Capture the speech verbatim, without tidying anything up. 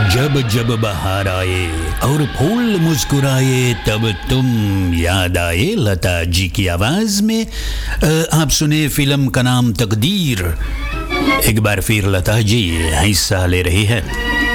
जब जब बहार आए और फूल मुस्कुराए तब तुम याद आए, लता जी की आवाज में आप सुने फिल्म का नाम तकदीर। एक बार फिर लता जी हिस्सा ले रही है।